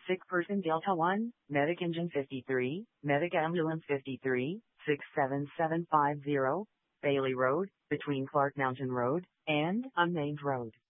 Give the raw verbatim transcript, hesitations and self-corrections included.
Sick person Delta one, Medic Engine fifty-three, Medic Ambulance fifty-three, six seven seven five zero, Bailey Road, between Clark Mountain Road and Unnamed Road.